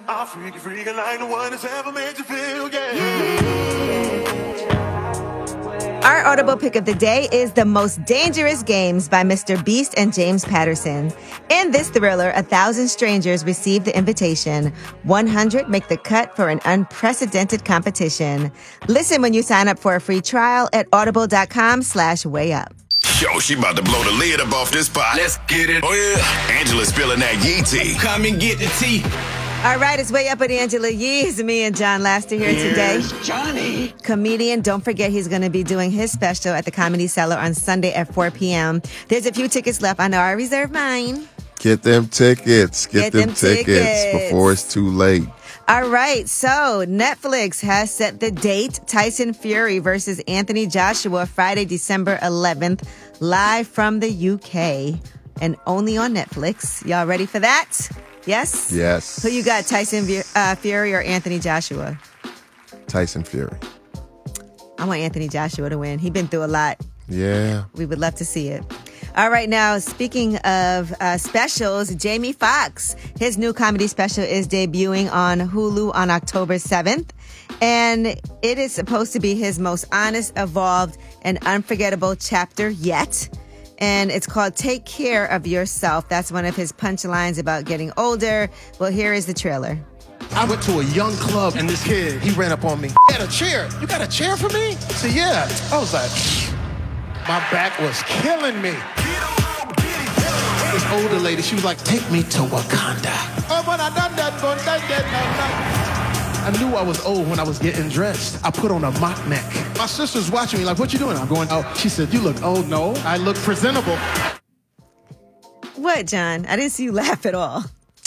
I'll freak you like no one has ever made you feel, yeah. Our Audible pick of the day is The Most Dangerous Games by Mr. Beast and James Patterson. In this thriller, 1,000 strangers receive the invitation. 100 make the cut for an unprecedented competition. Listen when you sign up for a free trial at audible.com/wayup. Yo, she about to blow the lid up off this pot. Let's get it. Oh, yeah. Angela's spilling that yee tea. Come and get the tea. All right, it's Way Up with Angela Yee. It's me and John Laster here today. Johnny. Comedian, don't forget he's going to be doing his special at the Comedy Cellar on Sunday at 4 p.m. There's a few tickets left. I know I reserved mine. Get them tickets. Get them tickets before it's too late. All right, so Netflix has set the date. Tyson Fury versus Anthony Joshua, Friday, December 11th, live from the UK and only on Netflix. Y'all ready for that? Yes? Yes. Who you got, Tyson Fury or Anthony Joshua? Tyson Fury. I want Anthony Joshua to win. He's been through a lot. Yeah. We would love to see it. All right, now, speaking of specials, Jamie Foxx, his new comedy special is debuting on Hulu on October 7th. And it is supposed to be his most honest, evolved, and unforgettable chapter yet. And it's called Take Care of Yourself. That's one of his punchlines about getting older. Well, here is the trailer. I went to a young club and this kid, he ran up on me. He had a chair. You got a chair for me? I said, yeah. I was like, my back was killing me. This older lady, she was like, take me to Wakanda. Oh, when I done that, I knew I was old when I was getting dressed. I put on a mock neck. My sister's watching me like, what you doing? I'm going, oh, she said, you look old. No, I look presentable. What, John? I didn't see you laugh at all.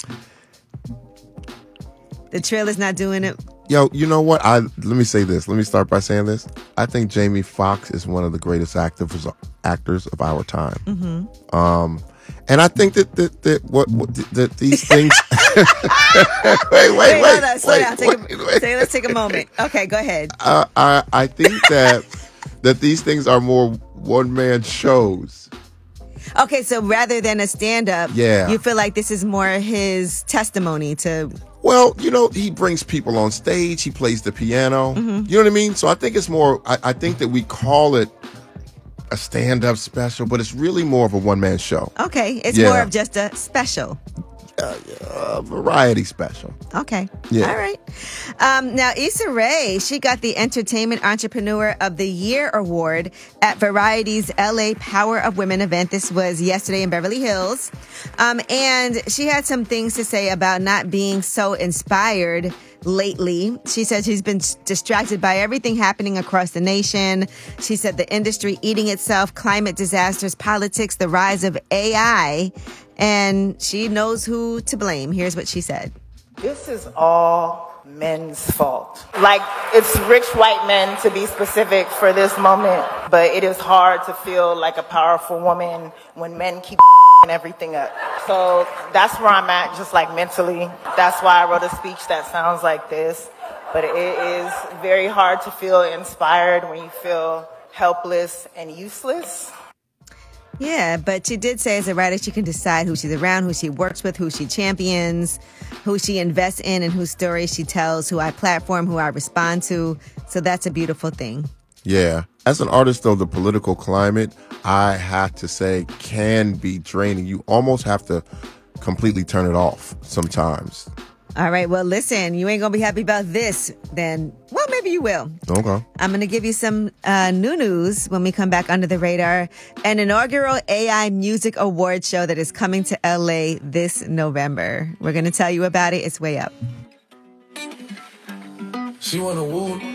The trailer's not doing it. Yo, you know what? Let me say this. Let me start by saying this. I think Jamie Foxx is one of the greatest actors of our time. Mm-hmm. And I think that these things. wait. Hold on, slow down. Let's take a moment. Okay, go ahead. I think that these things are more one-man shows. Okay, so rather than a stand-up, yeah, you feel like this is more his testimony to. Well, you know, he brings people on stage. He plays the piano. Mm-hmm. You know what I mean? So I think it's more. I think that we call it a stand-up special, but it's really more of a one-man show. Okay, it's more of just a special. Variety special. Okay. Yeah. All right. Now, Issa Rae, she got the Entertainment Entrepreneur of the Year award at Variety's LA Power of Women event. This was yesterday in Beverly Hills. And she had some things to say about not being so inspired lately. She said she's been distracted by everything happening across the nation. She said the industry eating itself, climate disasters, politics, the rise of AI, and she knows who to blame. Here's what she said. This is all men's fault. Like, it's rich white men, to be specific, for this moment, but it is hard to feel like a powerful woman when men keep everything up. So that's where I'm at, just like mentally. That's why I wrote a speech that sounds like this. But it is very hard to feel inspired when you feel helpless and useless. Yeah, but she did say as a writer, she can decide who she's around, who she works with, who she champions, who she invests in, and whose stories she tells, who I platform, who I respond to. So that's a beautiful thing. Yeah. As an artist, though, the political climate, I have to say, can be draining. You almost have to completely turn it off sometimes. All right. Well, listen, you ain't going to be happy about this then. Well, maybe you will. Okay. I'm going to give you some new news when we come back under the radar. An inaugural AI Music Award show that is coming to LA this November. We're going to tell you about it. It's Way Up. She wanna woo.